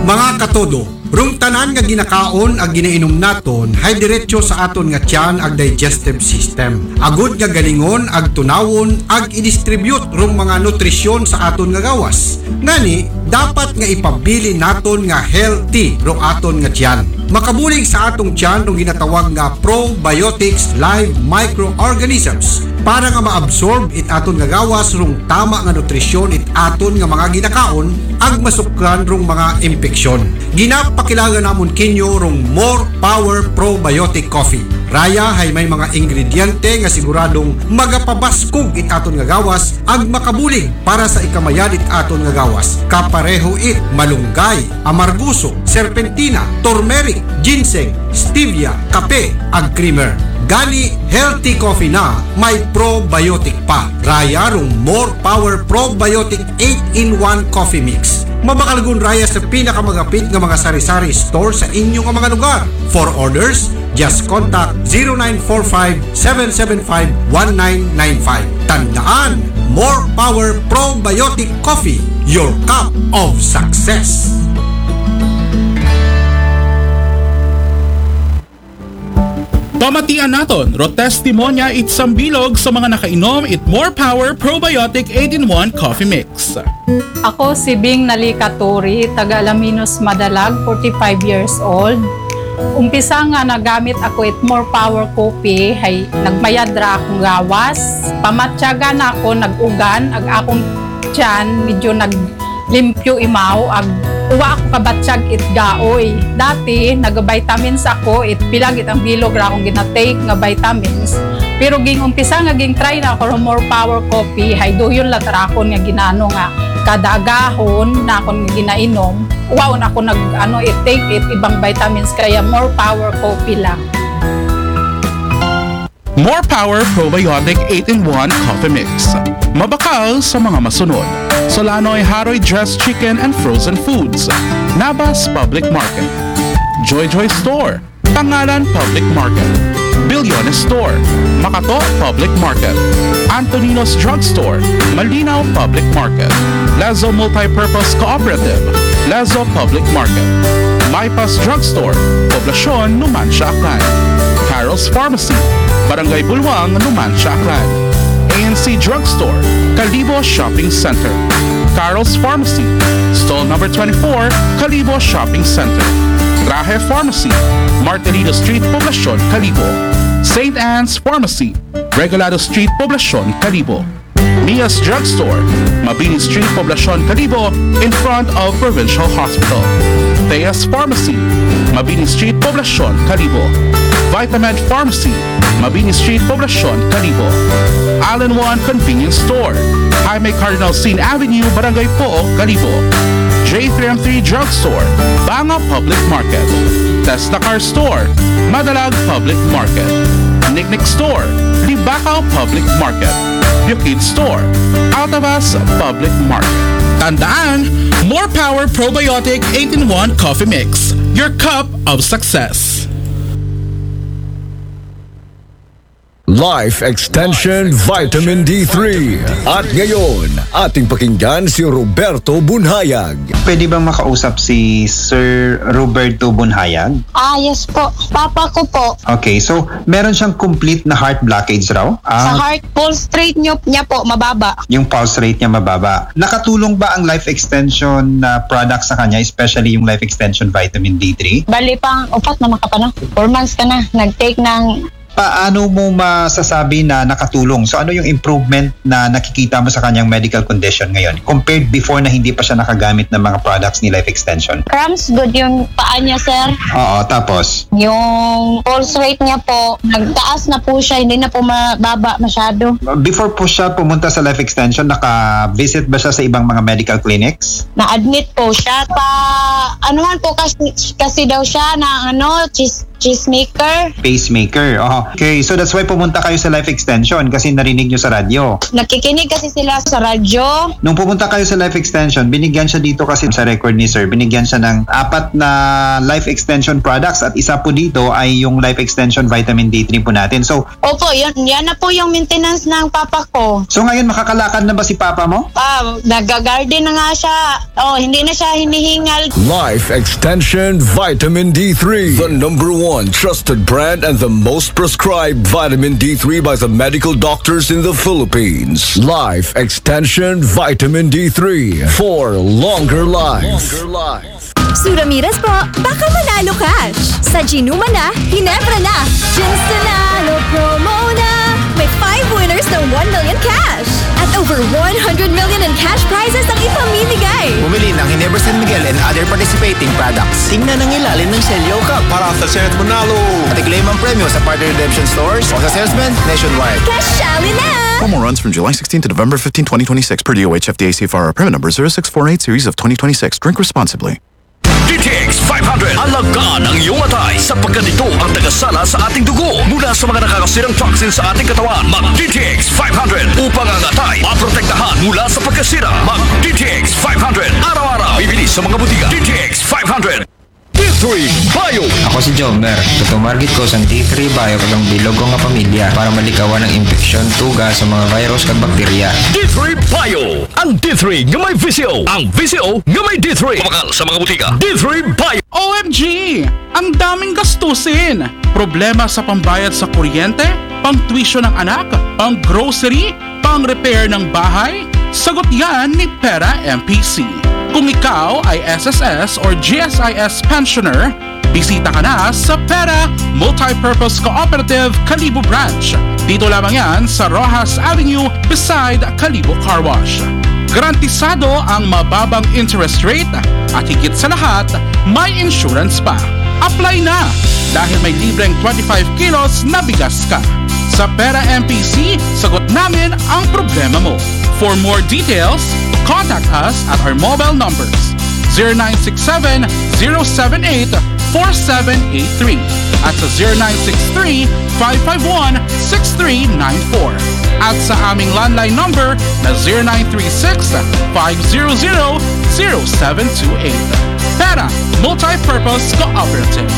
Mga katodo, rung tanan nga ginakaon ag ginainom naton hay diretso sa aton nga tiyan ag digestive system. Agud nga galingon ag tunawon ag i-distribute rung mga nutrisyon sa aton nga gawas. Ngani, dapat nga ipabili naton nga healthy rung aton nga tiyan. Makabulig sa atong tiyan rung ginatawag nga probiotics live microorganisms para nga maabsorb it aton nga gawas rung tama nga nutrisyon it aton nga mga ginakaon ag masukran rung mga impeksyon. Ginapakilangan namon kinyo rung More Power Probiotic Coffee. Raya hay may mga ingrediente nga siguradong magapabaskog it aton nga gawas ag makabulig para sa ikamayan it aton nga gawas. Kapareho it malunggay, amarguso, serpentina, turmeric, ginseng, stevia, kape ag creamer. Gani healthy coffee na may probiotic pa. Raya rung More Power Probiotic 8-in-1 Coffee Mix. Mabakalgun raya sa pinakamagapit nga mga sari-sari store sa inyong mga lugar. For orders, just contact 0945-775-1995. Tandaan, More Power Probiotic Coffee, your cup of success. Pamatian naton, rotestimonya itsang bilog sa mga nakainom it More Power Probiotic 8-in-1 Coffee Mix. Ako si Bing Nalikaturi, taga Alaminos Madalag, 45 years old. Umpisa nga nagamit ako it More Power Coffee, hay nagmayad ra akong gawas. Pamatyaga na ako, nag-ugan, ag akong tiyan, medyo naglimpyo imaw, ag uwa ako kabatsyag it gaoy. Dati, nag-vitamins ako, it pilag it ang bilog ra akong ginatake nga vitamins. Pero ging umpisa nga ging try na ako More Power Coffee, hay duyon lang tarakon nga ginano nga kada agahon na akong ginainom. Wow, na ako take it ibang vitamins kaya More Power Coffee lang. More Power Probiotic 8-in-1 Coffee Mix. Mabakal sa mga masunod. Solanoy Haroy Dressed Chicken and Frozen Foods. Nabas Public Market. Joy Joy Store. Pangalan Public Market. Bilyones Store. Makato Public Market. Antonino's Drugstore. Malinaw Public Market. Lazo Multipurpose Cooperative. Lazo Public Market. Bypass Drugstore. Poblasyon, Numancia, Aklan. Carol's Pharmacy. Barangay Bulwang, Numancia, Aklan. ANC Drugstore. Kalibo Shopping Center. Carol's Pharmacy. Stall number 24, Kalibo Shopping Center. Traje Pharmacy. Martelino Street, Poblasyon, Kalibo. St. Anne's Pharmacy. Regalado Street, Poblasyon, Kalibo. Mia's Drugstore. Mabini Street, Poblasyon, Kalibo, in front of Provincial Hospital. Thea's Pharmacy. Mabini Street, Poblasyon, Kalibo. Vitamed Pharmacy. Mabini Street, Poblasyon, Kalibo. Allen One Convenience Store. Jaime Cardinal Sin Avenue, Barangay Pook, Kalibo. J3M3 Drugstore. Banga Public Market. Tesla Car Store. Madalag Public Market. Nicknick Store. Libacao Public Market. Bukid Store. Altavas Public Market. Tandaan, More Power Probiotic 8-in-1 Coffee Mix. Your cup of success. Life Extension Vitamin D3. At ngayon, ating pakinggan si Roberto Bunhayag. Pwede bang makausap si Sir Roberto Bunhayag? Yes po. Papa ko po. Okay, so meron siyang complete na heart blockage raw? Sa heart pulse rate niya po, mababa. Yung pulse rate niya mababa. Nakatulong ba ang Life Extension na product sa kanya, especially yung Life Extension Vitamin D3? Bali pang, upat na makapana. 4 months ka na. Nag-take ng... Paano mo masasabi na nakatulong? So ano yung improvement na nakikita mo sa kanyang medical condition ngayon compared before na hindi pa siya nakagamit ng mga products ni Life Extension? Cramps, good yung paa niya, sir. Oo, tapos? Yung pulse rate niya po, nagtaas na po siya, hindi na po mababa masyado. Before po siya pumunta sa Life Extension, naka-visit ba siya sa ibang mga medical clinics? Na-admit po siya. Anuhan po kasi daw siya na Pacemaker. Okay, so that's why pumunta kayo sa Life Extension kasi narinig nyo sa radyo. Nakikinig kasi sila sa radyo. Nung pumunta kayo sa Life Extension, binigyan siya dito kasi sa record ni Sir, binigyan siya ng 4 na Life Extension products at isa po dito ay yung Life Extension Vitamin D3 po natin. So, Opo, yan na po yung maintenance ng papa ko. so ngayon makakalakad na ba si Papa mo? Nag-garden na nga siya. Hindi na siya hinihingal. Life Extension Vitamin D3, the #1 trusted brand and the most prescribed vitamin D3 by the medical doctors in the Philippines. Life Extension Vitamin D3 for longer life. Suramiras po, baka manalo cash. Sa Ginuma na, Ginebra na. Gins Nanalo promo na. May 5 winners ng 1 million cash. At over 100 million in cash prizes ang ipamimigay. Bumili ng Ginebra San Miguel and other participating products. Tingnan ang ilalim ng Celio Cup para sa Senate Manalo. At i-claim ang premyo sa partner redemption stores o sa salesman nationwide. Cashali na! Promo runs from July 16 to November 15, 2026 per DOH FDA CFR permit number 0648 series of 2026. Drink responsibly. DTX 500. Alagaan ang iyong atay sapagkat ito ang tagasala sa ating dugo mula sa mga nakakasirang toxin sa ating katawan. Mag DTX 500 upang ang atay maprotektahan mula sa pagkasira. Mag DTX 500. Araw-araw bibili sa mga butika. DTX 500. D3 Bio. Ako si Jomer. Tutumargit ko sa D3 Bio kagang bilog ko nga pamilya para malikawan ng infeksyon, tuga sa mga virus kag bakterya. D3 Bio. Ang D3 nga may VCO. Ang VCO nga may D3. Pamakal sa mga butika. D3 Bio. OMG! Ang daming gastusin! Problema sa pambayad sa kuryente, pang-tuition ng anak, pang-grocery, pang-repair ng bahay? Sagot yan ni Pera MPC. Kung ikaw ay SSS or GSIS pensioner, bisita ka na sa Pera Multipurpose Cooperative Kalibo Branch. Dito lamang yan sa Rojas Avenue beside Kalibo Car Wash. Garantisado ang mababang interest rate at higit sa lahat, may insurance pa. Apply na dahil may libreng 25 kilos na bigas ka. Sa Pera MPC, sagot namin ang problema mo. For more details, contact us at our mobile numbers 0967-078-4783 at sa 0963-551-6394 at sa aming landline number na 0936-500-0728. Pera Multipurpose Cooperative.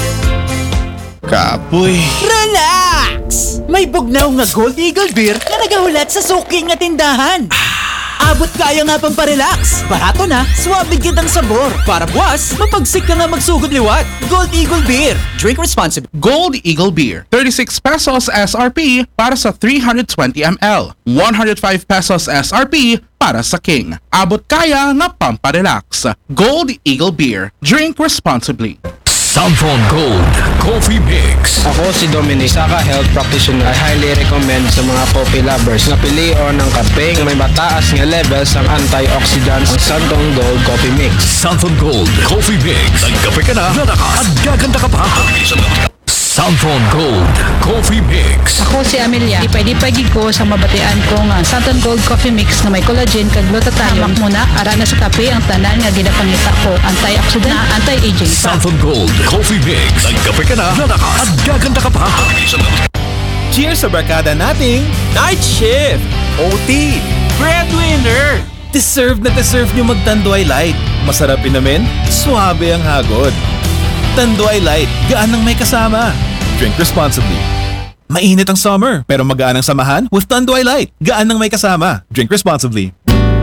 Kapoy. Relax! May bugnaw nga Gold Eagle Beer na nagahulat sa suki nga tindahan. Abot kaya nga pang parelax. Barato na, suwabig kitang sabor. Para buwas, mapagsik ka nga magsugod liwat. Gold Eagle Beer. Drink responsibly. Gold Eagle Beer, 36 pesos SRP para sa 320 ml. 105 pesos SRP para sa King. Abot kaya nga pamparelax. Gold Eagle Beer. Drink responsibly. Samphon Gold Coffee Mix. Ako si Dominic, Saka Health Practitioner. I highly recommend sa mga coffee lovers na pilion ng kapeng may mataas nga levels ang antioxidants ang Samphon Gold Coffee Mix. Samphon Gold Coffee Mix. Nagkape ka na, lalakas at gaganda ka pa. Samphon Gold Coffee Mix. Ako si Amelia. Ipay-dipay ko sa mabatian ko nga Samphon Gold Coffee Mix na may collagen kag glutathione. Hamak muna ara na sa kape ang tanan nga ginapangita ko. Antioxidant, anti-aging. Samphon Gold Coffee Mix. Nagkape ka na, lalakas at gaganda ka pa. Cheers sa barkada nating Night Shift, OT, Breadwinner. Deserve na deserve nyo mag-Tanduay Light. Masarap inamin, suabe ang hagod. Tanduay Light, gaan ng may kasama. Drink responsibly. Mainit ang summer, pero magaan ang samahan with Tanduay Light. Gaan ng may kasama. Drink responsibly.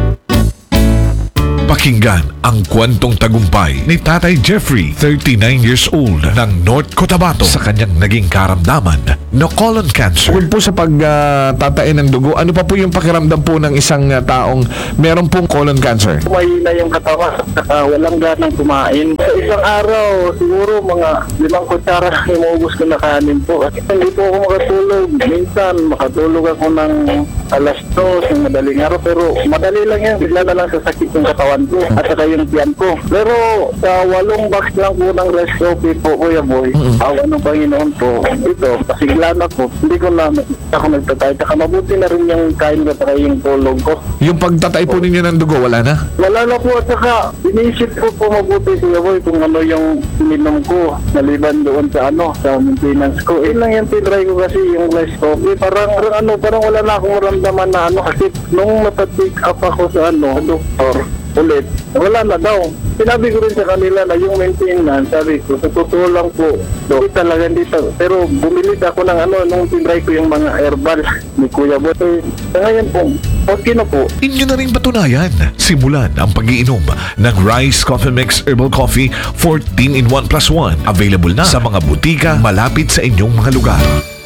Pakinggan ang kwentong tagumpay ni Tatay Jeffrey, 39 years old, ng North Cotabato sa kanyang naging karamdaman na colon cancer. Bukod po sa pagtatain ng dugo, ano pa po yung pakiramdam po ng isang taong meron pong colon cancer? Mahina yung katawan, walang ganang kumain. Sa isang araw, siguro mga 5 kutsara inuubos ko na kanin po. Hindi po ako makatulog. Minsan, makatulog ako ng alas 2 ng madaling araw, pero madali lang yan. Bigla na lang sa sakit ng katawan katawan ko at saka yung tiyan ko. Pero sa 8 box lang po ng rice coffee po, Kuya Boy, awa ng Panginoon po, ito, pasiglan ako, hindi ko na ako nagtatay. Saka mabuti na rin yung kain ko at saka yung tulog ko. Yung pagtatay po ninyo ng dugo, wala na? Wala na po at saka inisip ko po mabuti, Kuya Boy, kung ano yung ininom ko maliban doon sa sa maintenance ko. Lang yung tinry ko kasi yung rice coffee. Parang wala na akong maramdaman na kasi nung matatik up ako sa doktor ulit, wala na daw. Sinabi ko rin sa kanila na yung maintenance, sabi ko, sa totoo lang po, hindi talaga dito. Pero bumili ako ng nung tinry ko yung mga herbal ni Kuya Boy. Sa ngayon po, okay na po. Inyo na rin patunayan. Simulan ang pag-iinom ng Rice Coffee Mix Herbal Coffee 14-in-1+1. Available na sa mga butika malapit sa inyong mga lugar.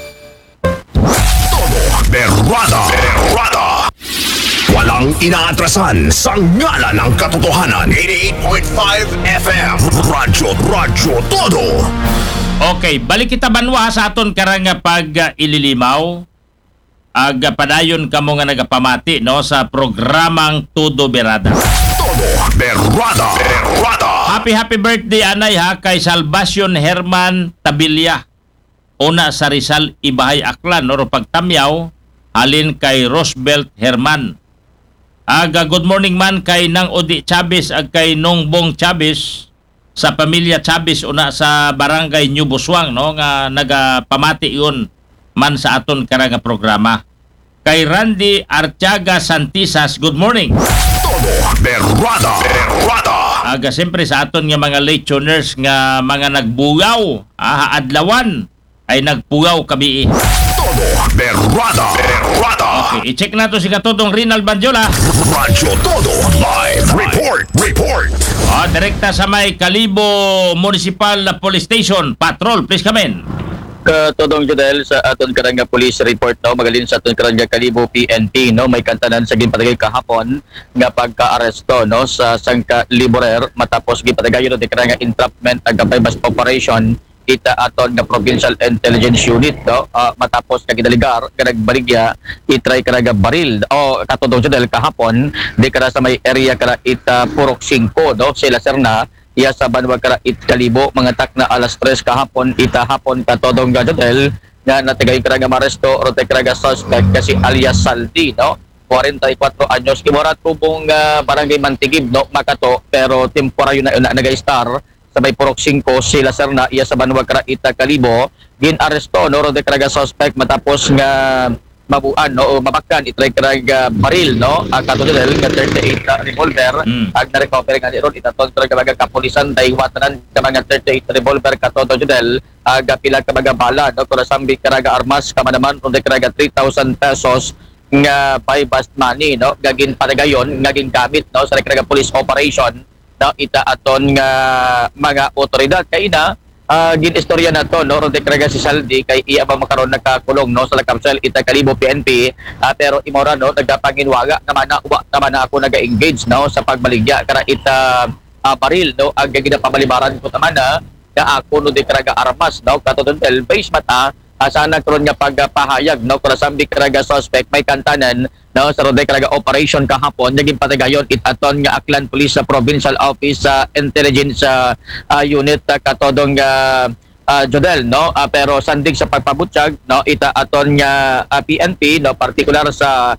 Berwada. Walang inaatrasan sa ngala ng katotohanan. 88.5 FM. Radyo Todo. Okay, balik kita banwa sa aton karang pag ililimaw. Padayon kamo nga nagapamati sa programang Todo Berada. Todo Berada. Happy birthday anay kay Salvacion Herman Tabilia. Una sa Rizal Ibahay Aklan pagtamyaw halin kay Rosbelt Herman. Good morning man kay Nang Odi Chavez ag kay Nongbong Chavez sa pamilya Chavez una sa barangay New Buswang nga nagapamati yun man sa aton karang programa. Kay Randy Artiaga Santisas, good morning. Todo Berwada. Siyempre sa aton nga mga late tuners nga mga nagbugaw, adlawan ay nagpugaw kabi. Todo Berwada. Okay, i-check nato si Katodong Rinald Banjola. Radyo Todo Live Report. Direkta sa may Kalibo Municipal Police Station. Patrol, please come in. Katodong Jodel sa aton karanga police report magalin sa aton karanga Kalibo PNP may kantanan sa ginpatagay kahapon nga pagka-aresto sa Sangka Liborer matapos ginpatagayon ng karanga entrapment ag bypass operation kita aton nga Provincial Intelligence Unit matapos kagidaligar kanagbaligya itry karaga baril katodong Jodel kahapon di kara sa may area kara ita Purok 5 sila Serna iya sa Banwag kara Kalibo mga tak na alas 3 kahapon ita hapon katodong Jodel nga natigay karaga maresto rote karaga suspect kasi alias Saldi 44 anyos kimorat kubong barangay Mantigib Makato pero temporaryo na nag-star sa may Purok 5 sila Serna iya sa Banwag kara ita Kalibo gin-aresto rote karaga suspect matapos nga mabuan mabakan itry karaga baril katodel nga 38 revolver ag na-recover nga ron itaton karaga kapulisan daywatanan ka mga 38 revolver katodel ag pila ka mga bala kung sambi karaga armas kamanaman ron karaga 3,000 pesos nga bypass money gagin padagayon ngaging gamit sa karaga police operation ita aton nga mga otoridad kay ginistorya na to ron karaga si Saldi kay iya ba makaroon nakakulong sa Lakapsel ita Kalibo PNP pero imora nagpapanginwaga naman na ako naga-engage sa pagbaligya kara ita baril ag ginapabalibaran ko naman na ako karaga armas katodel base mata sana karon nga pagpahayag kung sambi karaga suspect may kantanan sa roday karaga operation kahapon naging patagayon itaton nga Aklan Police sa Provincial Office sa Intelligence Unit katodong Jodel pero sandig sa pagpabutyag ita aton nga PNP partikular sa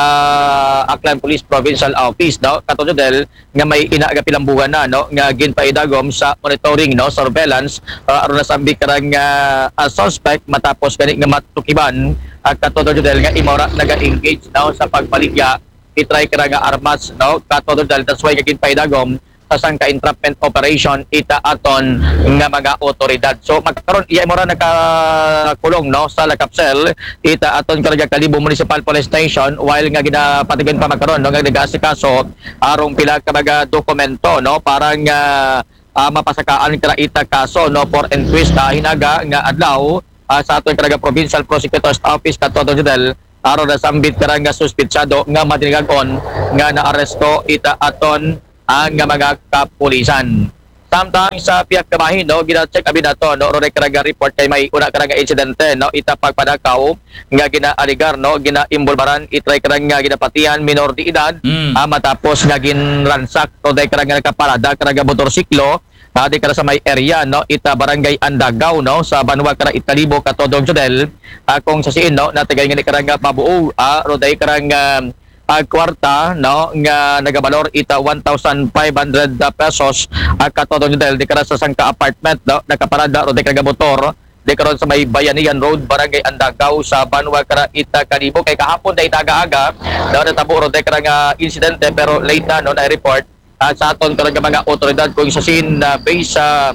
Aklan Police Provincial Office katodel nga may inagapilang buwan na nga ginpaidagom sa monitoring surveillance aron nasambi karang suspect matapos gani nga matukiban katodel nga imora naga-engage sa pagbaligya itry karang armas katodel that's why ginpaidagom sa Sangka entrapment operation ita aton nga mga otoridad. So magkaroon iya mo ra nakakulong sa Lakapsel ita aton karaga Kalibo Municipal Police Station while nga ginapatigan pa magkaroon nga nag-asikaso arong pila ka mga dokumento parang mapasakaan kara ita kaso for and twist hinaga nga adlaw sa aton karaga Provincial Prosecutor's Office katodel aron na sambit karanga suspitsado nga madinigagon nga naaresto ita aton ang mga kapulisan. Samtang sa pihak kamahin, no, gina-check abi nato, no, ro karaga report kay may una karanga insidente, no, ita pagpadakaw nga ginaaligar, no, gina-imbolbaran, itry karanga ginapatian minor de edad, matapos nga ginransak, no, day karanga nakaparada, karanga motorsiklo, di kara sa may area, no, ita barangay Andagaw, no, sa Banwa kara Italibo katodong Jodel, kung sa siin, no, natigay nga ni karanga pabuo, ro day karanga kwarta, no, nga nagabalor ita 1,500 pesos katodong Jodel di kara sa sangka apartment, no, nakaparada ro day karanga motor di karon sa may Bayanihan Road barangay Andagaw sa Banwa kara ita Kalibo kay kahapon day taga-aga daw natabo ro day karanga insidente pero late na, no, na report sa aton karanga mga otoridad kung sa scene based sa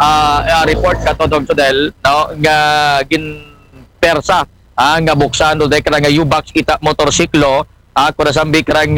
report katodong Jodel, no, nga ginpersa nga buksan ro day karanga U-box ita motorsiklo ako na sambi karang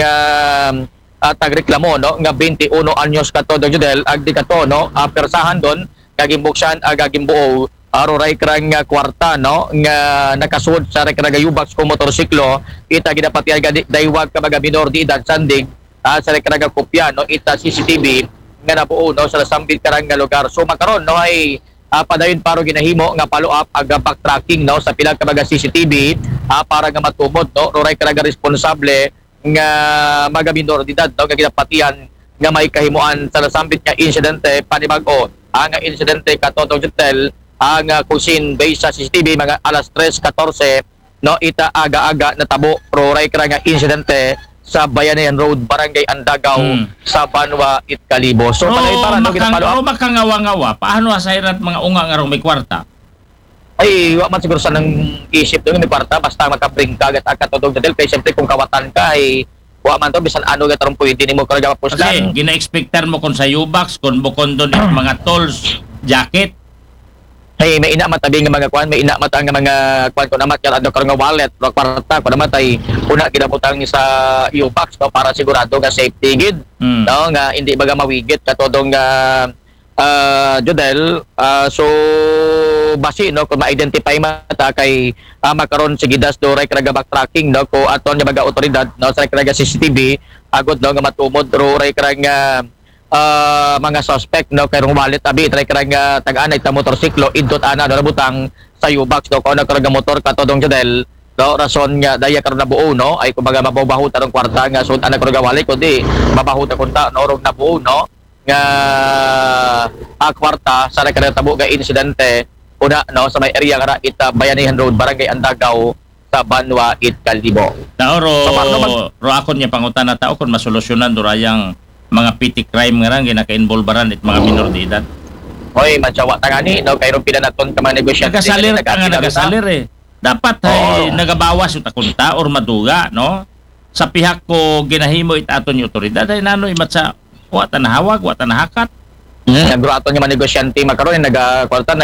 tagreklamo, no, nga 21 anyos katodong Jodel ag di kato, no, persahan don kagimbuksan agagimbuo aroray karang kwarta, no, nga nakasuod sa karang U-box ko motorsiklo ita ginapatian daywag ka mga minor di edad sandig sa karang kopya, no, ita CCTV nga nabuo, no, sa sambi karang lugar. So makaron, no, ay padayon paro ginahimo nga follow up ag backtracking, no, sa pila ka mga CCTV para nga matumod, no, roray karaga responsable nga mga minor de edad, no, nga ginapatian nga may kahimuan sa nasambit nga insidente panibago nga insidente katodong Jodel ang kusin based sa CCTV mga alas 3:14, no, ita aga-aga natabo roray karaga insidente sa Bayanihan Road barangay Andagaw sa Banwa Kalibo. So padayon para, no, ginapalo up makangawa-ngawa paano asayrat mga unga nga may kwarta ay wa man siguro sa nang isip doon may kwarta basta makabring ka agad katodong Jodel kay siyempre kung kawatan ka ay wa man to bisan ano ga tarong pwede nimo karga puslan. Kasi gina-expectar mo kon sa U-box kon bukon doon mga tolls jacket. Hey, may ina matabi nga mga kwan, may ina mata nga mga kwan ko namat kaya ano nga wallet, ro kwarta ko namat ay una ginabutang ni sa U-box, no, para sigurado nga safety gid, no, nga hindi baga mawigit katodong Jodel. So basi, no, kung ma-identify mata kay makaron sa gidas do ray karaga backtracking, no, ko aton nga mga otoridad, no, sa karaga CCTV agod, no, nga matumod ro ray karaga mga suspect, no, kay rong wallet abi try karanga tag-anay ta motorsiklo indot ana do butang sa U-box, no, ko karanga motor katodong Jodel, no, rason nga daya karon nabuo, no, ay kumbaga mababaho ta rong kwarta nga sud ana karanga wallet kundi mabaho ta kunta no rong nabuo, no, nga kwarta sa karanga tabo ga insidente una, no, sa may area nga ita Bayanihan Road barangay Andagaw sa Banwa Kalibo. Taoro ro akon nya pangutana tao kon masolusyonan durayang mga petty crime nga ran ginaka-involbaran it mga minor de edad. Oy, matsawa tangani, no, kay ron pinanaton ka mga negosyante. Nagasalir ka nga nagasalir eh. Dapat ay nagabawas yung takunta or maduga, no? Sa pihak ko ginahimo it aton yung otoridad ay nano imatsa wa tanahawag, wa tanahakat. Nagraton yung mga negosyante makaron nagakwarta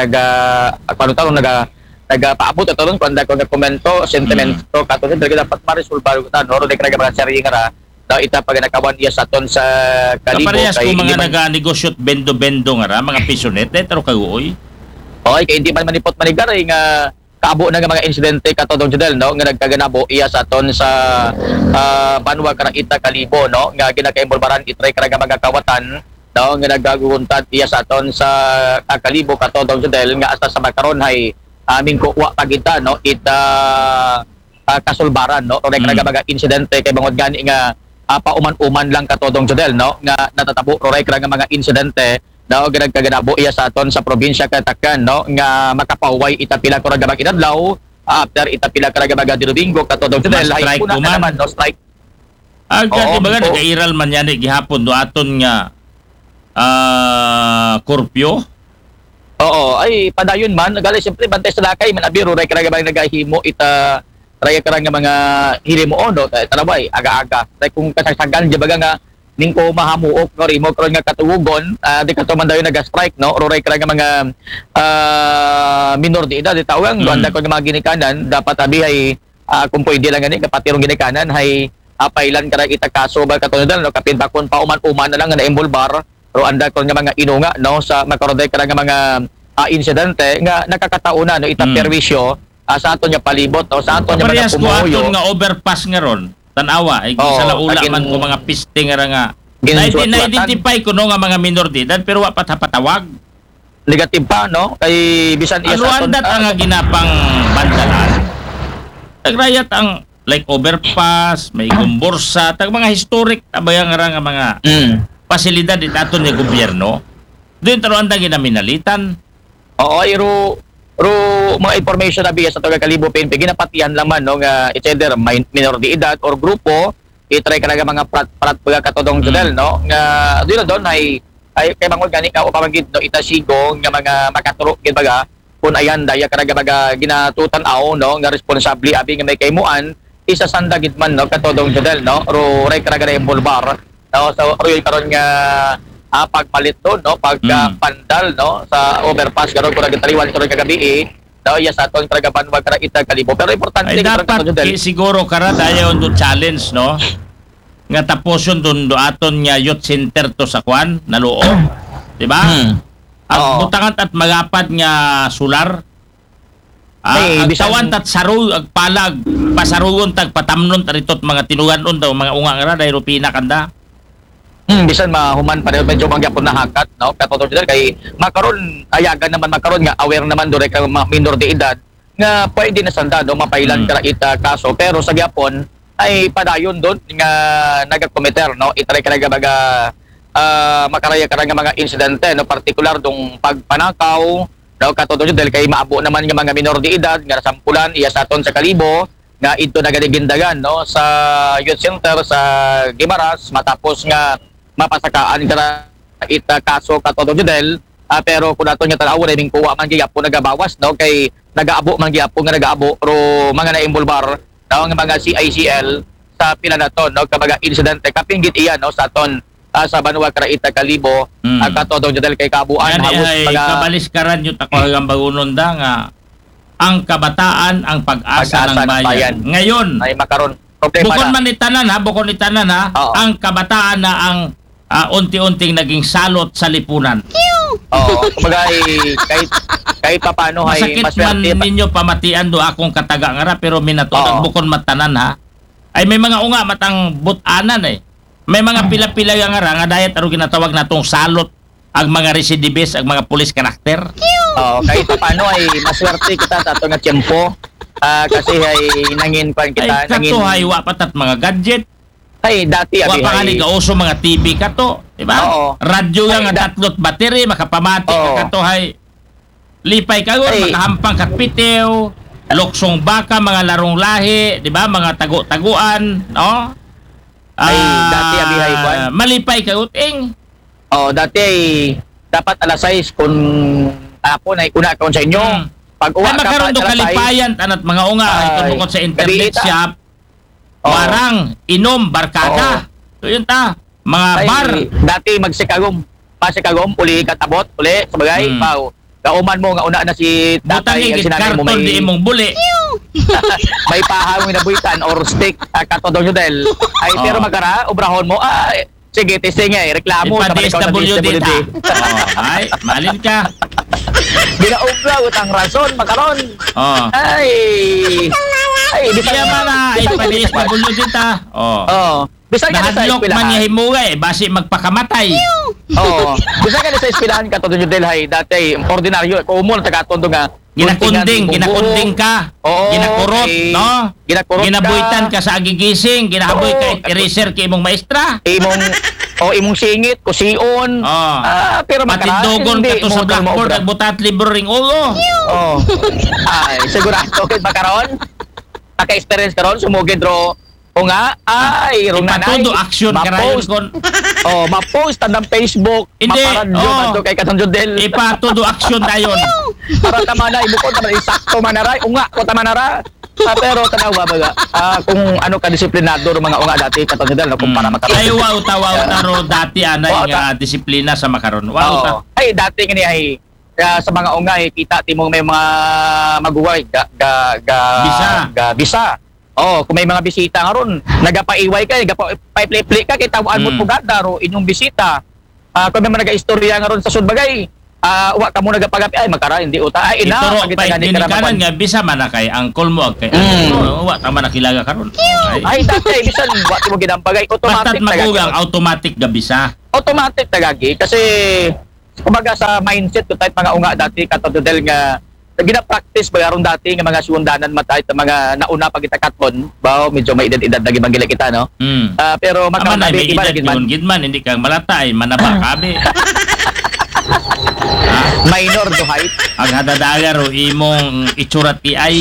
nagapaabot ato ron kung ko nagkomento sentimento kato dapat ma-resolve ta no ro de kaya mga seri nga no, ita pag nakawan iya sa aton sa Kalibo kaparehas kung mga naga-negosyo bendo-bendo nga ra mga pisonet pero kaguoy. Okay, kay hindi man manipot manigar nga kaabo na nga mga insidente katodong Jodel, no, nga nagkaganabo iya sa aton sa Banwa kara ita Kalibo, no, nga ginaka-involbaran itray karaga mga kawatan, no, nga nagaguhuntad iya sa aton sa Kalibo katodong Jodel nga hasta sa makaron hay aming kuwa pagita, no, ita kasulbaran, no, roray karaga mga insidente kay bangod gani nga pauman-uman lang katodong Jodel, no, nga natatabo roray karaga mga insidente, no, ginagkaganabo iya sa aton sa probinsya Katakan, no, nga makapaway itapila karaga mga inadlaw after itapila karaga mga Domingo katodong Jodel hay una na naman, no, strike. Agad di ba nagairal man yan gihapon do aton nga kurpyo. Oo, ay padayon man gali siyempre bantay sa lakay man abiro ray karaga mga nagahimo ita raya karang nga mga hilimo no talabay aga-aga tay kung kasagsagan di baga nga ningko mahamuok no rimo karon nga katuwogon di kato man dayon naga-strike, no, roray karang nga mga minor de edad tawang anda ko nga mga ginikanan dapat abi ay kung pwede lang gani kapatirong ginikanan hay apailan karang ita kaso ba katulad no kapin bakon pauman-uman na lang nga na-involbar ro anda ko nga mga inunga, no, sa makaroday karang nga mga insidente nga nakakatauna, no, ita perwisyo sa aton nga palibot, no, sa aton nga mga pumuyo. Parehas ko aton nga overpass nga ron, tanawa, ay sa laula man ko mga piste nga Na-identify ko no nga mga minor de edad pero wa patapatawag. Negative pa, no? Kay bisan iya sa Aluandat ang ginapang bandalan. Nagrayat ang like overpass, may gumborsa, tag mga historic abayang nga mga pasilidad itaton ni gobyerno. Doon taruan da ginaminalitan. Oo, ro mga information na biya sa Tuga Kalibo PNP ginapatihan laman no nga it's either minor de edad or grupo itry ka nga mga prat katodong judel no nga doon ay kay bangod gani ka o pamagid no itasigo nga mga makaturo gid baga kun ayan daya karaga baga ginatutan-aw no nga responsable abi nga may kaymuan isa sanda gid man no katodong judel no ro ray karaga na bulbar no so ro karon nga pagpalit doon no pandal no sa overpass karon kun nagtaliwan karon kagabi no iya sa aton karaga banwag kara ita Kalibo pero importante ay dapat siguro kara dayon do challenge no nga taposon doon do aton nga youth center to sa kwan naluo di ba ang butangan at magapad nga solar ang tawan tat saru ag palag pasarugon tag patamnon taritot mga tinuganon daw mga unga nga dahil rupina kanda bisan mahuman pa rin medyo mangyapon na hakat no katotoo dito kay makaron ayagan naman makaron nga aware naman do ka mga minor de edad nga pwede na sanda do mapailan kara ita kaso pero sa gyapon ay padayon doon nga nagakomiter no itry ka baga makaraya kara nga mga insidente no partikular dong pagpanakaw no katotoo dito dahil kay maabo naman nga mga minor de edad nga sampulan iya sa aton sa Kalibo nga ito nagadigindagan no sa youth center sa Gimaras matapos nga mapasakaan kara ita kaso katotoo judel pero kung nato nga tanaw ring kuha man gyapon nagabawas no kay nagaabo man gyapon nga nagaabo pero mga naimbulbar no nga mga CICL sa pila na to no kabaga insidente kapinggit iya no sa aton sa Banwa Karaita Kalibo katotoo judel kay kabuan halos kabaliskaran yung takogang bagunon da nga ang kabataan ang pag-asa ng bayan. Ngayon ay makaron bukod man itanan ha ang kabataan na ang unti-unting naging salot sa lipunan. Kumbaga kahit paano ay masakit man ninyo pamatian do akong kataga nga pero minatod bukod matanan ha. Ay may mga unga matang butanan may mga pila-pila nga dayat aro ginatawag natong salot ang mga recidivist ang mga police karakter. Kahit paano ay maswerte kita sa ato nga tiyempo kasi ay nangin pan kita ay kato ay wapat at mga gadget. Ay dati abi wa pa nga gauso mga TV kato, di ba? Radyo nga tatlot battery makapamati kato hay lipay kagon makahampang kat pitew, loksong baka mga larong lahi, di ba? Mga tago-taguan, no? Ay dati abi hay kwan. Malipay kauting. Dati ay dapat alas 6 kung tapon ay una kaon sa inyo. Pag uwa ka makaroon do kalipayan tanat mga unga ay tungkol sa internet shop. Barang inom barkada. So yun ta, mga bar. Dati magsikagom uli katabot uli sabagay pao. Kauman mo nga una na si tatay ang sinanay mo may di imong buli. May pahang na buitan or stick katodong judel. Ay pero magara obrahon mo sige, testing reklamo sa DSWD. Ay, malin ka. Ginaubra utang rason makaron. Di kaya mana ay DSWD ta. Bisag ka sa eskwelahan. Man nga himugay, basi magpakamatay. Bisag ka sa eskwelahan katong judel hay dati ordinaryo ko umon taga-tondo nga ginakunding ka, ginakurot, no? Ginabuitan ka sa agigising, ginahaboy ka eraser kay imong maestra. Imong singit, kusion. Pero matindogon ka to sa blackboard, nagbutat libro ring ulo. Ay, sigurado kay makaron. Naka-experience karon sumugid ro rong nanay. Ipatudo action karayon kon. Ma-post tandang Facebook, maparadyo adto kay Katong Jodel. Ipatudo action dayon. Para tama na ibukod naman isakto manaray unga ko tama nara. Pero tanawa baga kung ano ka disiplinado ro mga unga dati Katong Jodel kung para makaron. Ay wow ta ro dati anay nga disiplina sa makaron. Wow ta. Ay dati ngani ay sa mga unga kita timong may mga maguway bisa. Kung may mga bisita nga ron, nagapaiway ka, nagapaiplay ka, kaya tawaan mo pugada ro inyong bisita. Kung may mga nag-istorya nga ron sa Sudbagay, wa ka mo nagapagapi ay makara hindi uta ay ina Ituro pagita pa gani dinikanan nga bisa man na kay angkol mo kay wa ta man nakilaga karon. ay dati bisan wa mo ginampagay automatic Basta't magugang automatic ga bisa. automatic tagagi kasi kumbaga sa mindset ko tayo mga unga dati katodel nga gina-practice bagaron dati nga mga suundanan matay ta mga nauna pag kita katon bao medyo may edad lagi bang kita no pero magkamabi iba lagi man gidman hindi kang malatay manaba kabe. Minor do height ang hadadaga ro imong itsurat ti ay.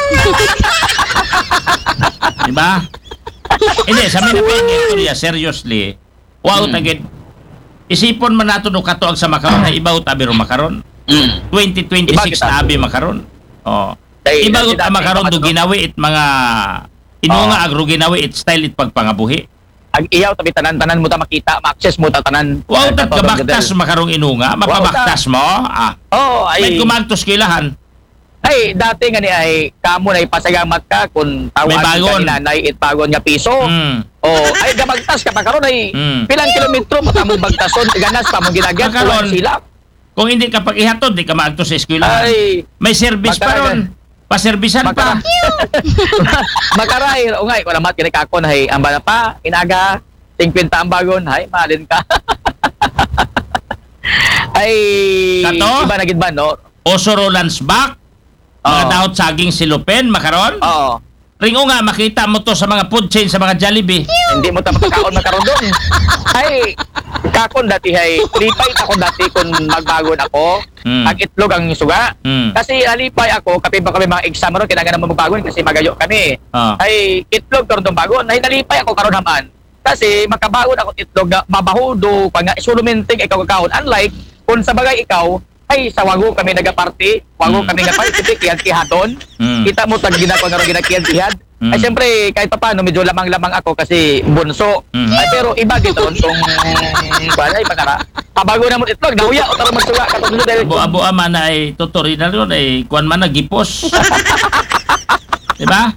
Diba? Hindi sa minapin seriously. Wow tagid isipon man nato no kato ang sa makaron na ibaw tabi ro makaron. 2026 na abi makaron. Oh. Ibaw ta makaron do ginawi it mga inunga agro ginawi it style it pagpangabuhi. Ag iyaw tabi tanan-tanan mo ta makita, ma-access mo ta tanan. Wow tat kabaktas makarong inunga, mapabaktas mo. Ay. May kumagtos kilahan. Ay, dati nga ni ay kamo na ipasagamat ka kung tawag ka ni nanay itpagon nga piso. Ay gamagtas ka pa karon ay pilang kilometro mo tamo bagtason ganas pa mo ginagat sila. Kung hindi ka pag-ihatod, di ka maagtos sa eskwela. May service pa ron. Paserbisan pa. Makaray, o nga, wala mat kinikakon, hay, amba na pa, inaga, 50 ang bagon, hay, malin ka. Ay, Kato? iba na gid ba, no? Oso Roland's back, mga dahot saging silupen, makaron. Oo. Ringo nga, makita mo to sa mga food chain, sa mga Jollibee. Hindi mo tapos kaon makaroon doon. Ay, kakon dati hay, lipay ako dati kung magbagon ako, ang itlog ang suga. Kasi alipay ako, kapit ba kami mga exam ron, kailangan naman magbagon kasi magayo kami. Ay, itlog karon tong bagon, ay nalipay ako karon naman. Kasi makabagon ako itlog na mabahudo, pag nga isulumenting ikaw kakaon. Unlike, kung sa bagay ikaw, ay sa wago kami nagaparty, wago kami nagaparty, kiyad-kihadon. Kita mo tag ginako nga ginakiyad-kihad. Ay siyempre kahit paano medyo lamang-lamang ako kasi bunso. Ay pero iba gito tong balay magara. Pabago na mo itlog, nauya o tara magsuga katong dili. Abo man ay tutorial ron ay kuan man nagipos. Diba?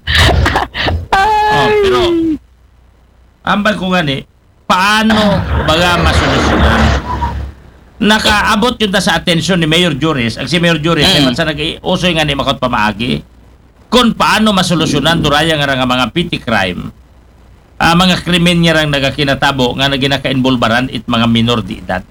Pero ambal ko gani, paano baga masolusyonan? Nakaabot yun sa atensyon ni Mayor Juris. Ang si Mayor Juris ay man sa nag-usoy nga ni makot pamaagi kung paano masolusyonan duraya nga mga petty crime. Mga krimen niya rang nagakinatabo nga naginaka-involbaran it mga minor di edad.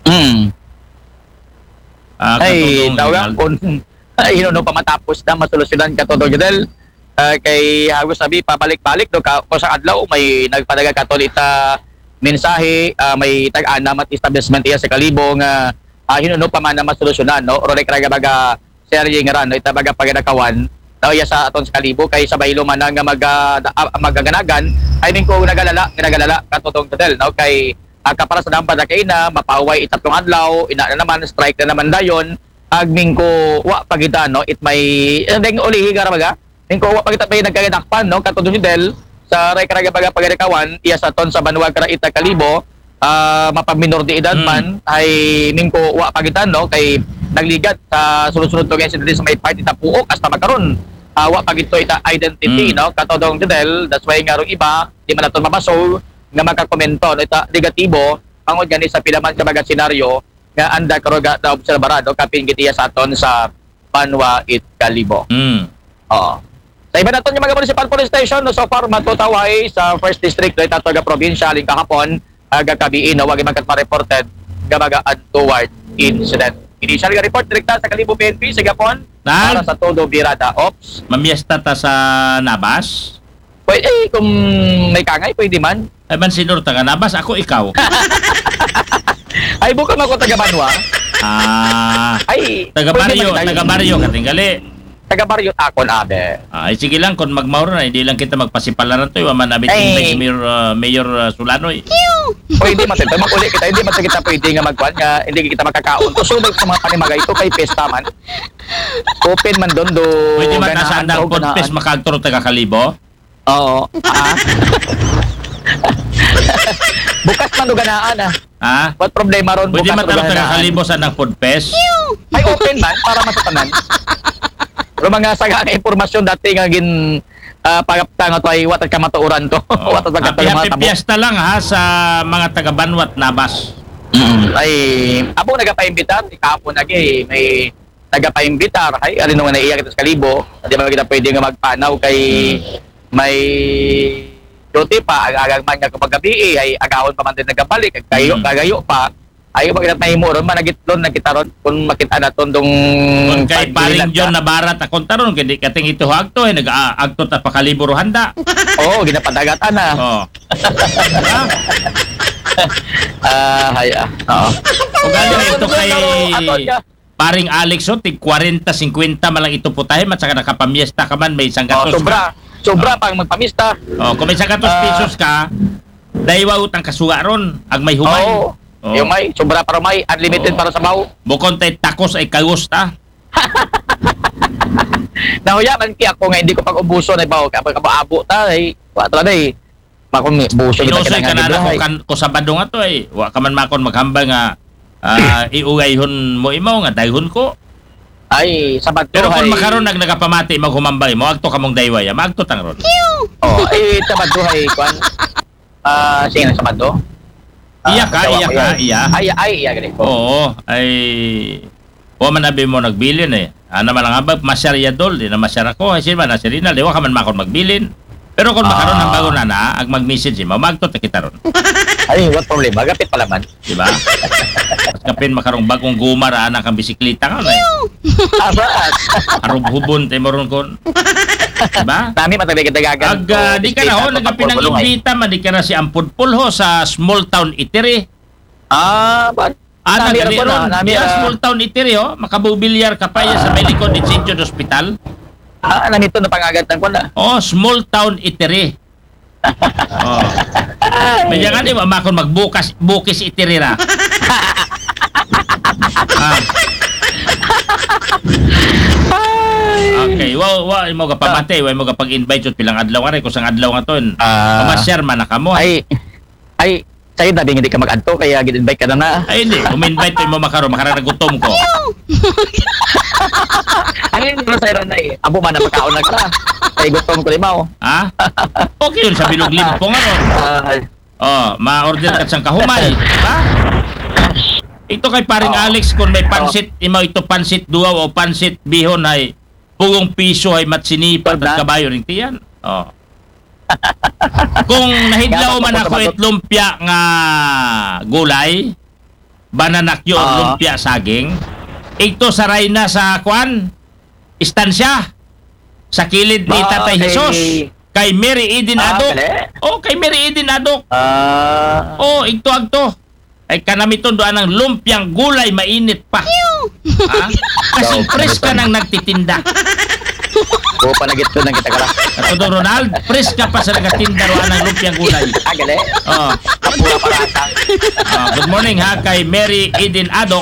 Ay, tawag kung no pamatapos na masolusyonan ka to Dodel. Kay Hagos sabi pabalik-balik do ka sa adlaw may nagpadaga katolita mensahe may tag-ana mat establishment iya sa Kalibo nga hinuno pa man na masolusyonan no or like baga serye nga ran no itabaga paganakawan daw iya sa aton sa Kalibo kay sabay man nga magaganagan ay ning ko nagalala katotong Dodel no kay kapara sa dampad kay na mapaway itatlong adlaw ina na naman strike na naman dayon agning ko wa pagitan no it may deng ulihi garabaga ning ko wa pagita pay nagkagadakpan no katotong Dodel sa Rekraga Pagapagakawan iya sa ton sa Banwag Karaita Kalibo mapaminor di edad man ay ningko wa pagitan no kay nagligat sa sunod-sunod to incident sa may part ita puok hasta magkaron wa pagito ita identity no katodong Dodel that's why nga rong iba di man naton mabaso nga makakomento no ita negatibo pangod gani sa pilaman ka baga senaryo nga anda karoga na obserbarado kapin gitiya sa aton sa Banwag Kalibo. Oo. Sa iba natin yung mga municipal police station, no, so far matutaway sa 1st District, no, Tatoga Provincia, aling kahapon, gagabiin, no, wag imagat ma-reported, gamaga untoward incident. Initial report, direkta sa Kalibo PNP, sa Gapon, para sa todo birada ops. Mamiesta ta sa Nabas? Pwede, kung may kangay, pwede man. Ay man sinur taga Nabas, ako ikaw. Ay, bukang ako taga Banwa. Ay, taga Barrio, katinggali. Taga-Barrio akon abe. Ay sige lang kung magmauro na hindi lang kita magpasipalaran to man namin si Mayor Sulanoy. Pwede man tayo maguli kita hindi man kita pwede nga magkuan nga hindi kita makakaon. Tusubag sa mga panimagay ito kay pesta man. Open man doon do. Pwede man nasaan ang podcast makagturo taga Kalibo? Oo. Bukas man do ganaan What problema ron bukas man taga Kalibo sa nang podcast? Ay open man para masatanan. Pero mga sagang impormasyon dati nga gin pagaptang to ay watat ka matuuran to. Watat ka happy fiesta lang ha sa mga taga Banwat Nabas. Ay, abo nagapaimbita, ikapo may nagapaimbita, ay alin nga naiya kita sa Kalibo, di ba kita pwede nga magpanaw kay may duty pa, agang man nga kapag gabi, ay agawon pa man din nagabalik, kagayo pa, ay ba kita mahimo ron, managitlon na kita ron, kung makita na tondong kung kay paring John na barat akong taron, hindi kating ito hagto, nag-aagto ta pa Kalibo ro handa. Oo, ginapadagatan na. Oo. Oo. O galing ito kay paring Alex tig 40-50 malang ito putahin at saka nakapamiesta ka man may isang gatos sobra pang magpamista. Kung may isang gatos pesos ka daywa utang kasuga ron ag may humay. Yung may sobra para may unlimited para sa baw. Bukon tay takos ay kagos ta. Nahuyaman kaya ako nga hindi ko pag-ubuso na baw kapag abo ta ay wala na eh. Makon buso Inosay ka na ko Sabado nga to ay wa ka man makon maghambal nga iugayhon mo imo nga dayhon ko ay Sabado pero kung makaron nagapamati maghumambay mo agto kamong daywaya magto tang ron Sabado ay kwan sige na Sabado iya gani oo ay wa man abi mo nagbilin ana man lang abag masyariadol di na masyara ko ay sino man nasirina di wa ka man makon magbilin. Pero kung makaroon ng bago na ag-mag-message mo, magtot na kita ron. Ay, what problema? Gapit pala man. Diba? Kapin makarong bagong gumara na kang bisikleta ka. Abat. Harub-hubon tayo mo ron kon. Diba? Tami matagay kitagagan. Di ka na ho, nagapinang imbita man, di ka na si Ampudpul ho sa small town Itiri. Ba't? Nagali ron. Small town Itiri ho, makabubilyar ka pa sa may likod ni St. Jude Hospital. Nandito na pangagatan ko na. Small town Itiri. Medyo nga di ba makon bukis Itiri ra. Okay, wa mo ka pamati, wa mo ka pag-invite pilang adlaw nga kung sang adlaw nga ton. Ma-share man na kamo. Ay, sa'yo dabi hindi ka mag-adto kaya gid-invite ka na. Ay hindi, kung invite mo makaro nagutom ko. Ang hindi ko sa'yo na abo man na makaon na ka. Ay gutom ko limaw. Okay yun sa bilog limpo nga ron. Ma-order ka sang kahumay. Ito kay paring Alex kung may pansit, ito pansit duwaw o pansit bihon ay pugong piso ay matsinipat at kabayo ring tiyan. Kung nahidlaw man ako lumpia nga gulay, bananakyo o lumpia saging, ito saray na sa kwan, istansya, sa kilid ni Tatay Jesus, kay Mary Eden Adok. Kay Mary Eden Adok. Ito agto. Ay kanamiton doon ang lumpiang gulay mainit pa. Kasi fresh ka nang nagtitinda. Panagit ko nang kita kala. Katodong Ronald, fresh ka pa sa nagatinda roan ng lumpiang gulay. Gali? Pura parata. Good morning ha kay Mary Eden Adok.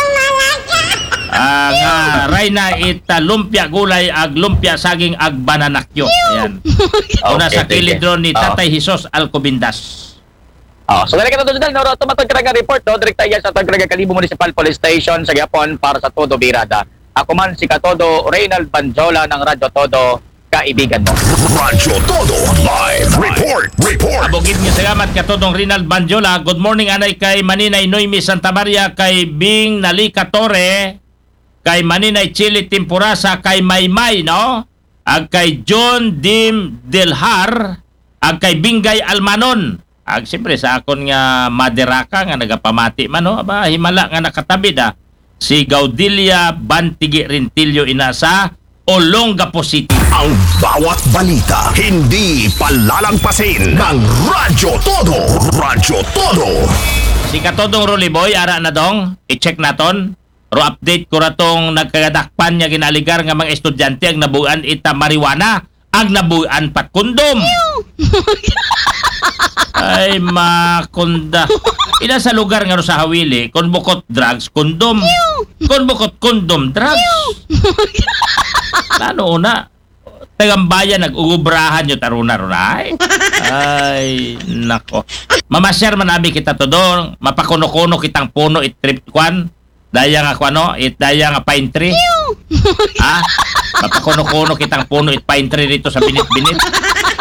Nga Rayna lumpia gulay ag lumpia saging ag bananakyo. Ayan. Una sa kilid ron ni Tatay Jesus Alcobindas. So dali ka na doon no, tumatag ka nga report no, direkta yan sa Tagaraga Kalibo Municipal Police Station sa Gapon para sa Todo Birada. Ako man si Katodo Reynald Banjola ng Radyo Todo, kaibigan mo. Radyo Todo Live Report. Abogid niyo salamat Katodong Reynald Banjola. Good morning anay kay Maninay Noemi Santa Maria, kay Bing Nalika Torre, kay Maninay Chili Timpurasa, kay Maymay no, ag kay John Dim Delhar, ag kay Bingay Almanon. Ag siyempre sa akon nga maderaka nga nagapamati man no, aba himala nga nakatabi si Gaudilia Bantigi Rentillo inasa Olongapo City. Ang bawat balita hindi palalagpasin ng Radyo Todo. Radyo Todo. Si Katodong Roliboy ara na dong i-check naton. Ro update ko ratong nagkagadakpan niya ginaligar nga mga estudyante ang nabuan ita marijuana, ang nabuan pat kondom. Ay makunda. Ina sa lugar nga sa Hawili, kon bukot drugs, kondom. Kon bukot kondom, drugs. Lano una, tagambayan nag-uubrahan nyo taruna-runay. Ay, nako. Mamasyar man abi kita to doon, mapakuno-kuno kitang puno it-trip kwan. Daya nga kwano, daya nga pine tree. Mapakuno-kuno kitang puno it pine tree dito sa binit-binit.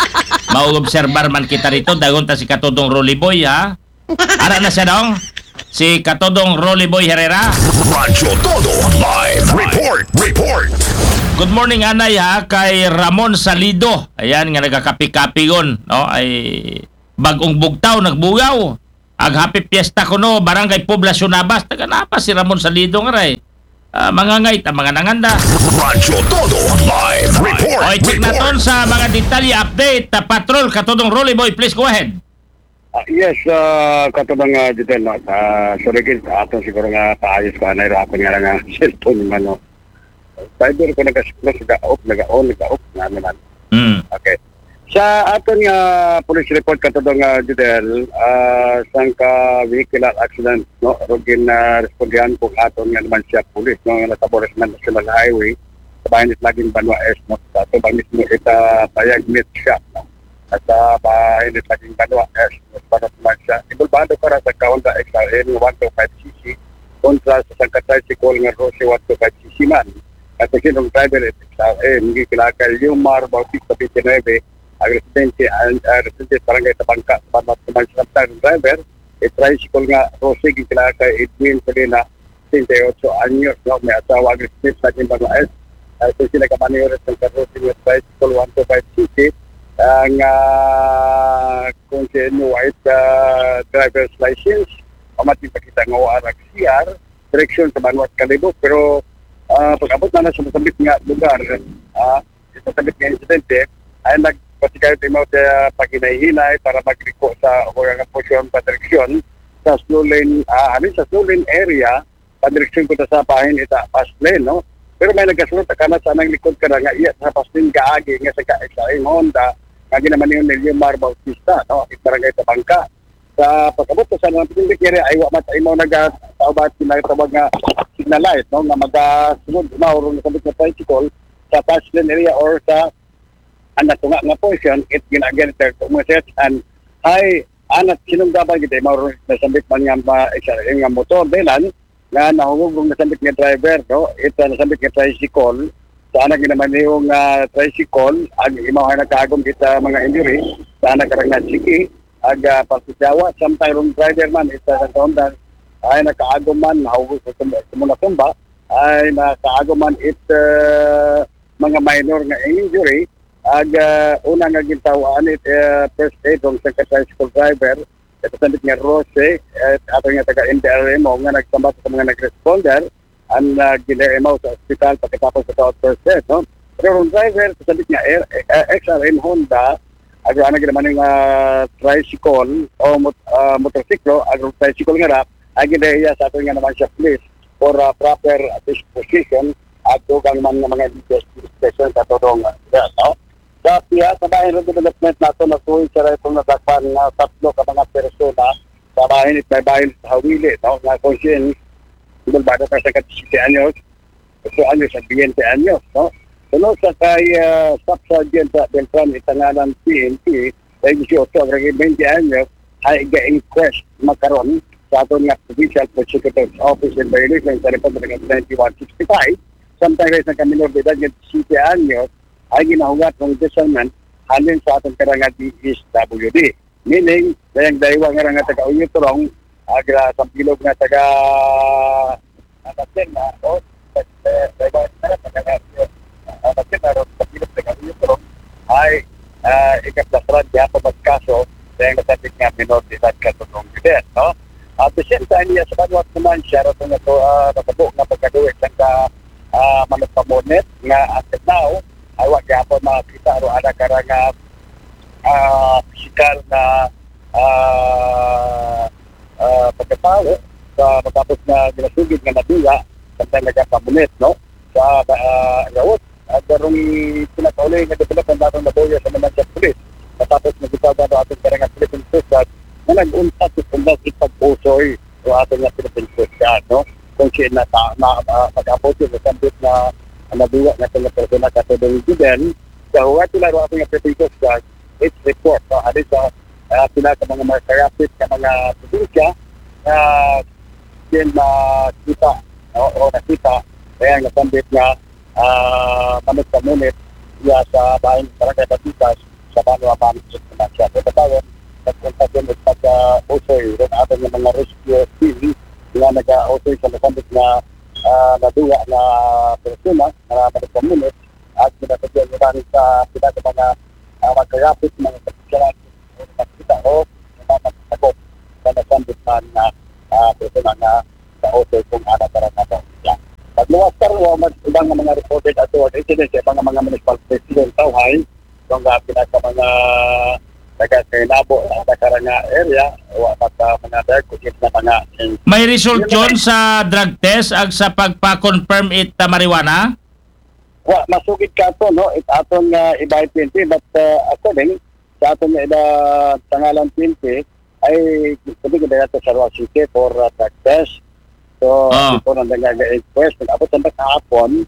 Mau-obserbar man kita rito, dagon ta si Katodong Roliboy, ha? Ara na siya dong? si Katodong Rolly Boy Herrera. Radyo Todo Live Report. Good morning anay ha kay Ramon Salido. Ayan nga nagakapi-kapigon, no? Ay bagong bugtaw nagbugaw. Ag happy fiesta kuno Barangay Poblasyon Nabas. Taga napa si Ramon Salido nga ray. Mangangay ta mga nanganda. Radyo Todo Live Report. Oy, check naton sa mga detalye update. Patrol Katodong Rolly Boy, please go ahead. Yes, katubang dito, no? Sorry, ato siguro nga paayos ko, anay ako nga nga cellphone man, no? Fiber ko nag-off naman. Okay. Sa aton nga police report katubang Judel, sang ka vehicular accident, no? Rugin na respondihan kung aton nga naman siya police, no? Nga natabores man National Highway, sabahin it laging Banwa S, no? Ato ba mismo ita payag meet siya, no? At bahay nit laging Banwa S, no? Para naman siya. Ibulbado para sa Honda XRN 125cc kontra sa sang ka-tricycle nga Rose 125cc man. At sinong driver at XRN, hindi kilakal yung Bautista 29, ang residente barangay sa bangka, naman siya driver, tricycle nga Rose, hindi kilakal Edwin Selena, 38 anyos, no? May asawa ang residente sa Banwa S. So sila kamaniyores ng Rose nga tricycle 125cc, ang kung sino white driver's license, pamating pa kita ng ORX CR, direksyon sa Banwa Kalibo, pero pag-abot na sa masabit nga lugar, masabit nga insidente, ay nagpasikayo tayo sa paghinay-hinay para magriko sa mga posyon pa direksyon sa slow lane, sa slow lane area, pa-direksyon ko sa pahin ita fast lane, no? Pero may nagkasunod ka na sa nang likod ka na nga iya sa fast lane kaagi nga sa ka-XRN Honda, nga ginaman yung Nilmar Bautista, no? Barangay sa bangka. Sa pagkabot sa mga pindig area ay wa matay mo nag-tawag tinatawag nga signal light, no? Nga magasunod mauro na sabit na tricycle sa fast lane area or sa anatunga nga portion, it ginagamit to umaset and ay anat sinong gabal kita mauro na sabit man nga XRN nga motor belan nga nahugog na sabit nga driver, no? Ito na sabit nga tricycle sa anak ginaman yung tricycle ang imaw na nagkaagom kita mga injury sa anak karang nasiki ag pasisyawa samtang driver man isa sa Honda ay nakaagom man nahugog sa tumba ay nakaagom man mga minor nga injury ag una nga gintawaan first aid ng sa tricycle driver ito sabit nga Rose ato nga taga NDRM nga nagsambat sa mga nag-responder ang ginaimaw sa ospital pagkatapos sa first aid, no? Pero yung driver sa sabit nga XRN Honda ano naman yung tricycle o motorsiklo, ang tricycle nga rap, ay ginaya sa ato nga naman siya police for proper disposition at tugang man ng mga investigation sa todong no? Sa piya, sa bahin ng development nato na tuwing sila itong nadakpan nga tatlo ka mga persona sa bahin at may bahin sa Hawili, no? Nga conscience, ibulbado ka sa 17 anyos, 8 anyos at 20 anyos, no? Sunod sa kay Staff Sergeant Beltran itanganan PNP, ay 18 hanggang 20 anyos, ay ga-inquest magkaroon sa aton nga Provincial Prosecutor's Office in violation sa Republic of 9165. Sometimes na kami ng edad ng 7 anyos, ay ginahugat ng discernment halin sa aton karanga DSWD. Meaning, dayang daywa nga nga taga-uyuturong, agra sa pilog nga taga-atin na, o, daywa nga taga-atin ay ikaplasrad niya pa magkaso dahil natabig nga minor de edad katulong din, no? At the same time, niya sa kanwat naman siya rato na ito nakabuk na pagkaduwi sa managpamunit nga at now ay wag po makita ro ana karang physical na pagkatao sa matapos na ginasugid nga naduya sa nagpamunit, no? Sa gawot at darong pinakauli nga development natin na boya sa mga police matapos nagitawa na ating karang Philippine Coast Guard na nag-untat kung bakit pag-usoy o ating nga Philippine Coast Guard, no? Kung siya na mag-abot yung nasambit na naduwa na sa persona katulong din sa huwag sila ro ating nga Philippine Coast Guard it's report, no? Hadis sa sila ka mga markarapit ka mga probinsya na din nakita, no? O nakita kaya nasambit nga managpamunit niya sa bahay ng Barangay Batitas sa Banwa Management naman siya. So, nagpunta din at nag-usoy rin ato ng mga rescue team na nag-usoy sa nasambit na naduwa na persona na managpamunit at pinatagyan nila rin sa mga magkayapit mga kapityalan makikita o magkakot sa nasambit man na persona na sa-usoy kung para na ito. Pagluwas karoon, mas ibang mga reported at incidents sa mga municipal president Tauhay kung pinaka mga taga-Senabo na nakaranga area o mga dagkukit na mga May result yun sa drug test ag sa pagpa-confirm it marijuana? Masugid ka ito, no? It aton ibay 20 but according sa aton tangalan 20 ay sabi ko na ito sa Roa City for drug test. So, ito na nag-inquest. Nag-abot sa kahapon,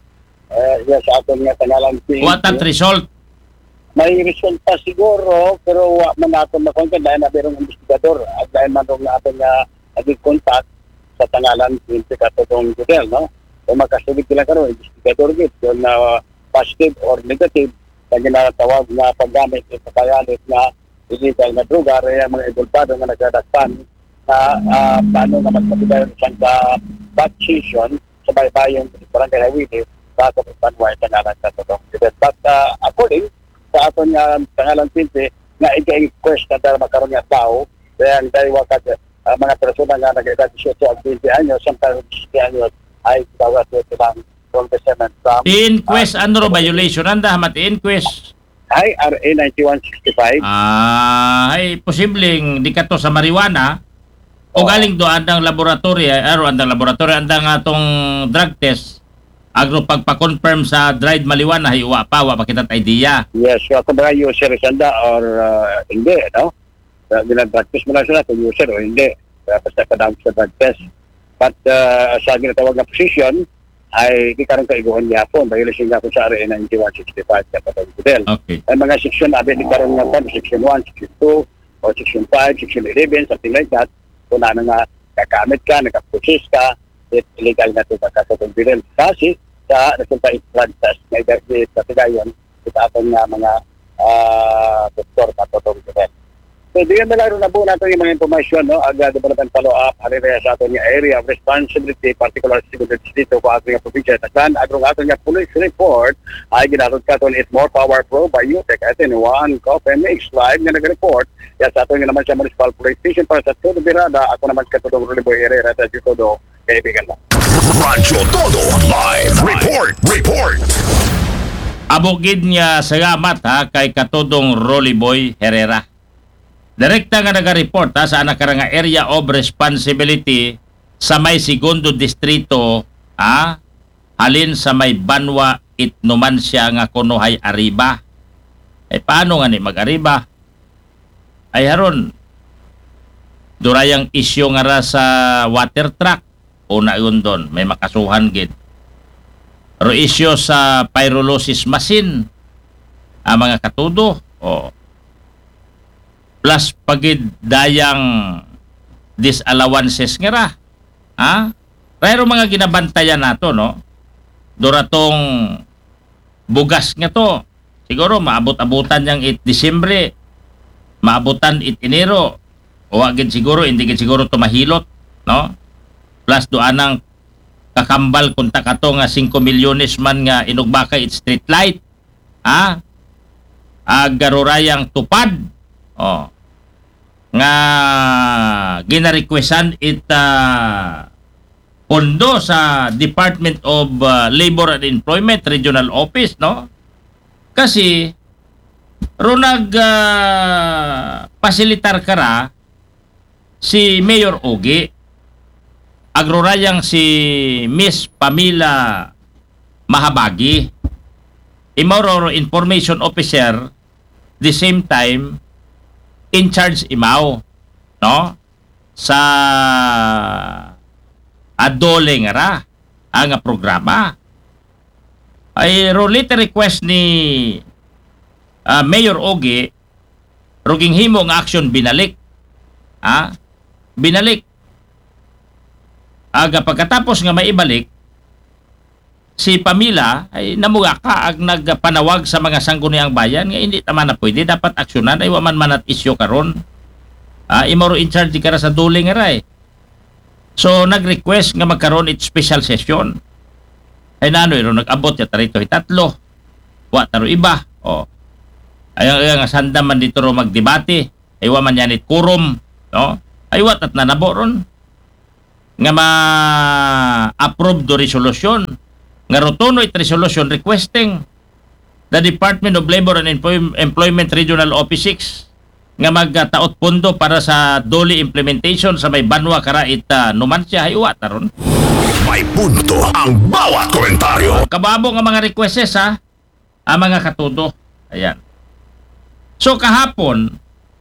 sa aton nga tangalan 20. What that result? May result pa siguro, pero man natin makongka dahil na berong investigador at dahil man nung natin naging contact sa tangalan 20 katotong hotel, no? So magkasubig sila karoon, investigador git, yung positive or negative na ginatawag na paggamit ng pagkayalit na illegal na druga, rin mga ibulpado na nagdadagpan na paano na magpapidayang isang batch session sa baybayong barangay Hawili sa Kapitanway tangalan katotong hotel. But according sa aton nga tangalan 20 nga i-request na dahil magkaroon nga tao kaya dahil wakad mga persona nga nag-edad 18 at 20 anyos samtang 20 anyos ay tawag silang congressman from inquest ano violation anda hamat inquest ay RA 9165 ay posibleng di ka to sa marijuana o galing do andang laboratory andang atong drug test agro pagpa-confirm sa dried marijuana ay wa kita idea. Yes, so kung ba user sanda or hindi, no? Drug test mo lang sila kung user o hindi. Basta kadang sa drug test. But sa ginatawag na position ay di karon kaiguhon gyapon violation gyapon sa RA 9165 kapatid Fidel. Okay. Ang mga section abi di karon nga section 1, section 2 o section 5, section 11 something like that. Kung ano nga kagamit ka, nagka-process ka, illegal na ito katotong Fidel. Kasi sa resulta drug test na i-katigayon ito aton nga mga doktor katotong Fidel. So, diyan na lang na buo natin yung mga informasyon, no? Agad development follow-up, harira sa aton yung area of responsibility, particular security dito ko aton yung probinsya. Taklan, agrong aton yung police report, ay ginatod ka It's More Power Pro by UTEC. Atin, one coffee mix live na nag-report. Yan sa aton yung naman sa municipal police station para sa Todo Birada. Ako naman sa Todo Roliboy Herrera sa Todo. Kaibigan lang. Radyo Todo Live Report. Abogid niya salamat kay Katodong Roliboy Herrera. Direkta nga naga-report sa nakarang area of responsibility sa may segundo distrito halin sa may Banwa Itnumansya nga kunuhay Arriba. Paano nga ni mag-Arriba? Ay haron durayang isyu nga ra sa water truck una yun doon may makasuhan gid. Ro isyu sa pyrolysis machine mga katudo plus pagid dayang disallowances nga ra. Pero mga ginabantayan nato, no? Duratong bugas nga to. Siguro maabot-abutan yang 8 Disyembre. Maabutan 8 Enero. O agad siguro, hindi gid siguro tumahilot, no? Plus doanang kakambal kunta kato nga 5 milyones man nga inugbakay it street light. Agarurayang tupad. Nga gina-requestan pondo sa Department of Labor and Employment Regional Office, no? Kasi runag pasilitar kara si Mayor Ogie agrorayang si Miss Pamela Mahabagi Imororo Information Officer the same time in charge imaw, no? Sa adole nga ra ang programa. Ay rolite request ni Mayor Ogie ruging himo nga action binalik. Binalik. Aga pagkatapos nga maibalik si Pamela ay namuga ka ag nagpanawag sa mga sangguniang bayan nga hindi tama na pwede dapat aksyonan ay waman manat isyo karon Imoro in charge ka ra sa duling nga ray. So nag-request nga magkaroon it special session. Ay nano iro nag-abot ya tarito tatlo. Wa taro iba. O. Ay nga sanda man dito ro magdebate. Ay wa man yanit quorum, no? Ay wat at nanabo ron. Nga ma-approve do resolution. Nga rotono it resolution requesting the Department of Labor and Employment Regional Office 6 nga magtaot pondo para sa doli implementation sa may Banwa kara Numancia ay wa taron. May punto ang bawat komentaryo. Kababo nga mga requests ang mga katudo. Ayan. So kahapon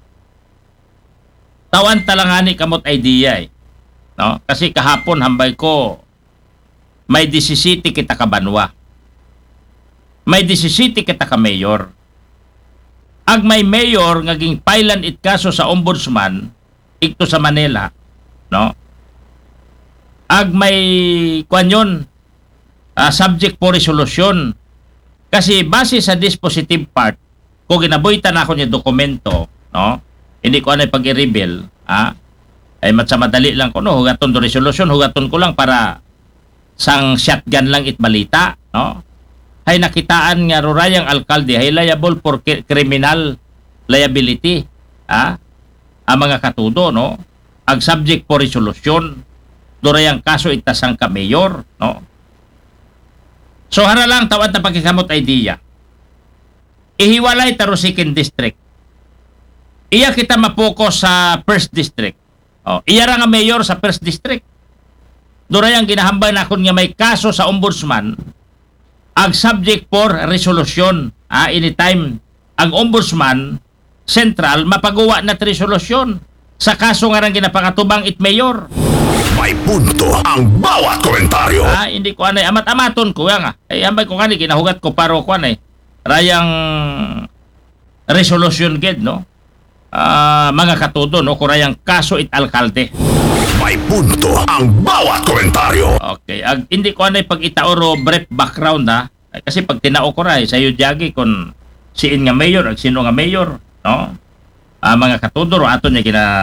tawan talangani kamot idea no? Kasi kahapon hambay ko may 17 kita ka Banwa. May 17 kita ka mayor. Ag may mayor ngaging pailan it kaso sa ombudsman ikto sa Manila, no? Ag may kwanyon subject for resolution. Kasi base sa dispositive part, kung ginaboytan ako niya dokumento, no? Hindi ko anay pag-i-reveal, ay madali lang ko, no? Hugaton do resolution, hugaton ko lang para sang shotgun lang it balita, no? Ay nakitaan nga rurayang alkalde ay liable for criminal liability, ang mga katudo, no? Ag subject for resolution, durayang kaso itasang ka mayor, no? So hara lang tawad na pagkikamot idea. Ihiwalay taro second district. Iya kita mapokus sa first district. Iya ra nga mayor sa first district. Durayang ginahambay na kun nga may kaso sa ombudsman, ag subject for resolution. Anytime ang ombudsman central mapagawa na resolution sa kaso nga rang ginapakatubang it mayor. May punto ang bawat komentaryo. Hindi ko anay amat-amaton ko nga. Ay ambay ko kani kinahugat ko paro ko anay rayang resolution ged, no? Mga katudo, no? Kurayang kaso it alkalde. May punto ang bawat komentaryo. Okay, hindi ko anay pag itaoro brief background kasi pag tinao ko ray sayo jagi kon siin nga mayor ag sino nga mayor, no? Mga katudo ro aton niya gina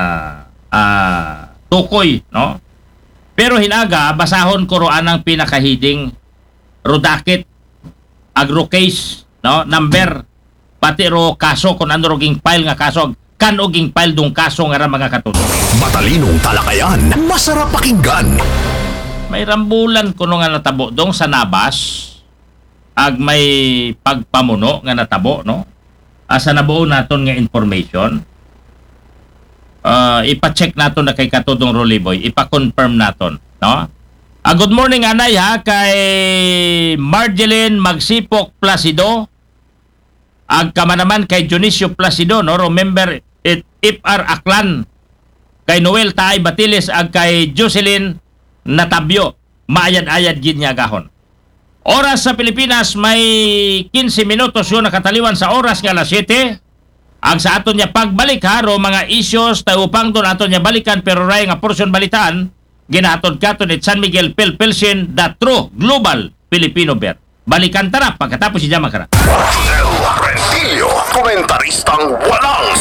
tukoy, no? Pero hinaga basahon ko ro anang pinakahiding rodakit agro case, no? Number pati ro kaso kon ano ro ging file nga kaso kan oging file dong kaso nga ra mga katudo. Matalinong talakayan, masarap pakinggan. May rambulan kuno nga natabo dong sa Nabas ag may pagpamuno nga natabo, no? Asa nabuo naton nga information. Ipa-check naton na kay katudong Roliboy, ipa-confirm naton, no? Good morning anay kay Marjeline Magsipok Placido. Ag kama naman kay Dionisio Placido, no? Remember it FR Aklan. Kay Noel Taay Batiles ag kay Jocelyn Natabio. Maayad-ayad gid niya gahon. Oras sa Pilipinas may 15 minutos yun nakataliwan sa oras nga alas 7. Ang sa aton niya pagbalik ro mga issues tayo upang doon aton niya balikan pero ray nga portion balitaan ginaton katon at San Miguel Pilsen the true global Filipino bear. Balikan tara pagkatapos si Jamakara. Rentilio, komentaristang walang